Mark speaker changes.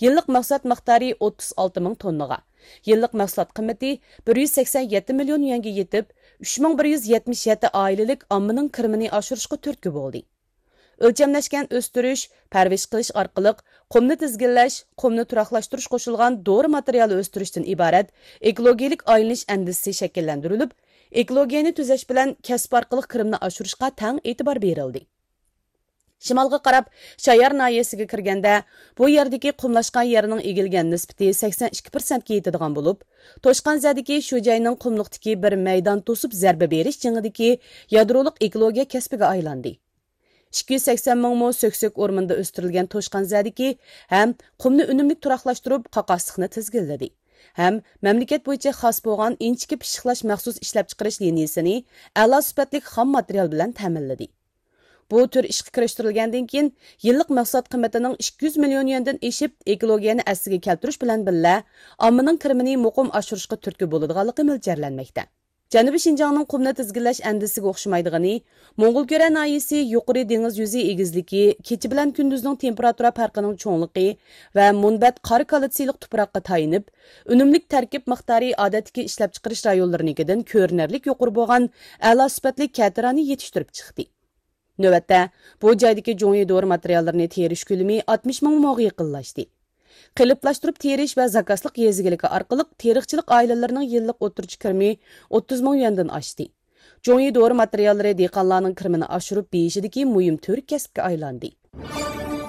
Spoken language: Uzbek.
Speaker 1: Yıllık mahsulot miqdori 36 ming tonnaga, yıllık mahsulot qiymati 187 million yuanga yetib, 3177 oilalik ommaning kirimini oshirishga turtki bo'ldi. Ölçemleşken östürüş, pərviş qilish orqali qumni tizginlash, qumni turaqlashtirish qo'shilgan dori materiali östürüşdən ibarat ekologik aylanish andisi shakllantirilib, ekologiyani tuzash bilan kasb orqali kirimni oshirishga tang e'tibor berildi. Shimolga qarab, Shayar nahiyasiga kirganda, bu yerdagi qumlashgan yerining egilgan nisbati 82% ga yetadigan bo'lib, Toshqanzadagi shu joyning qumliqdagi bir maydon to'sib zarba berish jingidagi yadroliq ekologiya kasbiga aylandi. 280 ming mo söksök o'rmonda o'stirilgan Toshqanzadagi ham qumni unumli turaqlashtirib, qaqasliqni tizginladi. Ham mamlakat bo'yicha xos bo'lgan inchki pishiqlash maxsus ishlab chiqarish liniyasini a'lo sifatli xom material bilan ta'minladi. Bu tür ishga kirishtirilgandan keyin yillik mahsulot qiymatining 200 million yuandan eshib, ekologiyani asliga keltirish bilan birga ommaning kirimini muqim oshirishga turtki bo'ladiganligi mo'ljallanmoqda. Janubiy Shinjongning qumni tizginlash andisiga o'xshamaydigani, Mo'ng'ulkura nahiyasi yuqori dengiz yuzi egizligi, kecha bilan kunduzning temperatura farqining cho'ngligi va munbat qor kalitsiylik tuproqqa tayinib, unumlik tarkib miqdori odatdagi ishlab chiqarish rayonlarinikidan ko'rinarli yuqori bo'lgan a'lo sifatli katirani yetishtirib chiqdi. Navbatda, bu joydagi jonli dori materiallarini terish ko'lami 60 ming mo'ga yaqinlashdi. Qiliplashtirib terish va zakasliq yezigiligi orqali teriqchilik oilalarining yillik o'tirchi kirimi 30 ming yuandan oshdi. Jonli dori materiallari dehqonlarning kirimini oshirib berishidagi muhim tür kasbga aylandi.